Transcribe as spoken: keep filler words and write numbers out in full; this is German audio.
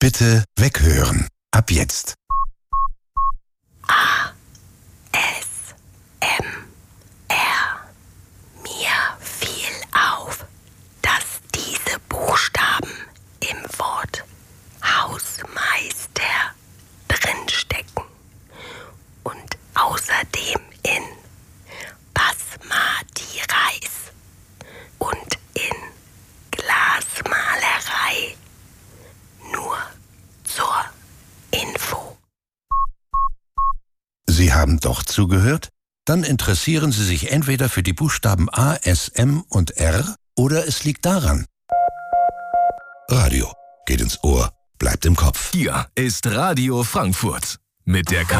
Bitte weghören. Ab jetzt. A. S. M. R. Mir fiel auf, dass diese Buchstaben im Wort Hausmeister drinstecken und außerdem in Basmati Reis und in Glasmalerei. Nur zur Info. Sie haben doch zugehört? Dann interessieren Sie sich entweder für die Buchstaben A, S, M und R oder es liegt daran. Radio geht ins Ohr, bleibt im Kopf. Hier ist Radio Frankfurt mit der K